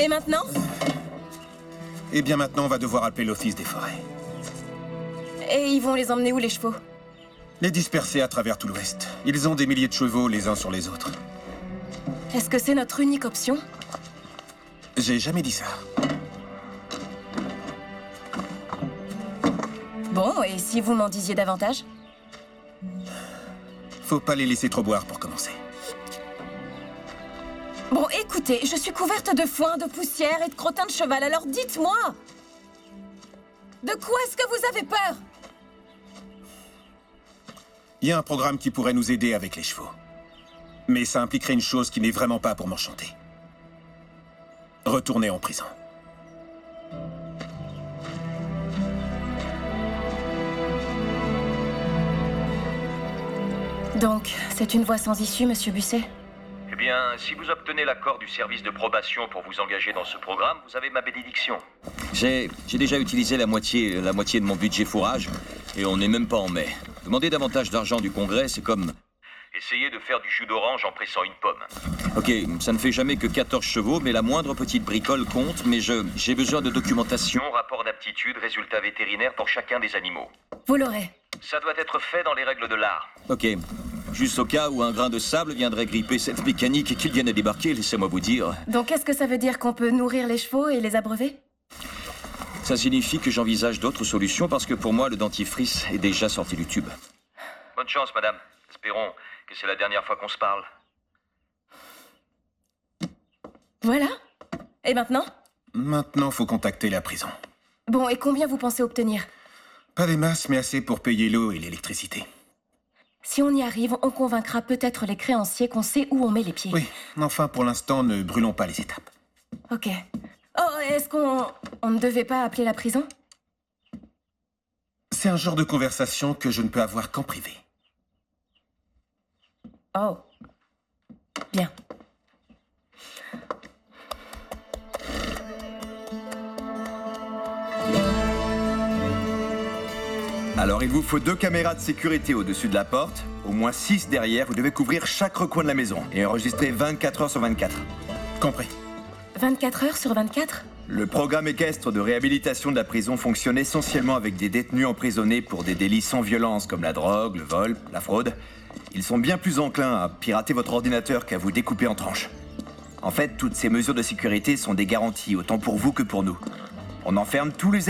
Et maintenant? Eh bien maintenant, on va devoir appeler l'Office des forêts. Et ils vont les emmener où, les chevaux? Les disperser à travers tout l'Ouest. Ils ont des milliers de chevaux les uns sur les autres. Est-ce que c'est notre unique option? J'ai jamais dit ça. Bon, et si vous m'en disiez davantage? Faut pas les laisser trop boire pour commencer. Bon, écoutez, je suis couverte de foin, de poussière et de crottin de cheval, alors dites-moi! De quoi est-ce que vous avez peur? Il y a un programme qui pourrait nous aider avec les chevaux. Mais ça impliquerait une chose qui n'est vraiment pas pour m'enchanter. Retourner en prison. Donc, c'est une voie sans issue, monsieur Busset? Eh bien, si vous obtenez l'accord du service de probation pour vous engager dans ce programme, vous avez ma bénédiction. J'ai déjà utilisé la moitié de mon budget fourrage, et on n'est même pas en mai. Demander davantage d'argent du Congrès, c'est comme... Essayez de faire du jus d'orange en pressant une pomme. Ok, ça ne fait jamais que 14 chevaux, mais la moindre petite bricole compte, mais j'ai besoin de documentation. Rapport d'aptitude, résultats vétérinaires pour chacun des animaux. Vous l'aurez. Ça doit être fait dans les règles de l'art. Ok, juste au cas où un grain de sable viendrait gripper cette mécanique et qu'il vienne à débarquer, laissez-moi vous dire. Donc, est-ce que ça veut dire qu'on peut nourrir les chevaux et les abreuver? Ça signifie que j'envisage d'autres solutions parce que pour moi, le dentifrice est déjà sorti du tube. Bonne chance, madame. Espérons que c'est la dernière fois qu'on se parle. Voilà. Et maintenant? Maintenant, faut contacter la prison. Bon, et combien vous pensez obtenir? Pas des masses, mais assez pour payer l'eau et l'électricité. Si on y arrive, on convaincra peut-être les créanciers qu'on sait où on met les pieds. Oui, enfin, pour l'instant, ne brûlons pas les étapes. Ok. Oh, est-ce on ne devait pas appeler la prison? C'est un genre de conversation que je ne peux avoir qu'en privé. Oh. Bien. Alors, il vous faut 2 caméras de sécurité au-dessus de la porte, au moins 6 derrière. Vous devez couvrir chaque recoin de la maison et enregistrer 24 heures sur 24. Compris. 24 heures sur 24? Le programme équestre de réhabilitation de la prison fonctionne essentiellement avec des détenus emprisonnés pour des délits sans violence comme la drogue, le vol, la fraude. Ils sont bien plus enclins à pirater votre ordinateur qu'à vous découper en tranches. En fait, toutes ces mesures de sécurité sont des garanties, autant pour vous que pour nous. On enferme tous les